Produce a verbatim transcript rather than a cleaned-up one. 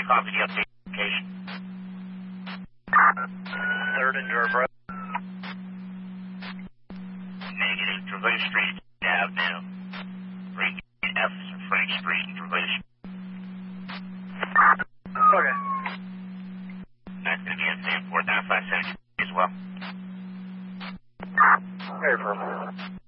copy the update location. Third and Durham Road. Negative, Travail Street, Avenue. Frank F. Frank Street, Travail Street. Okay. That's going to be at San four nine five seven as well. Very perfect.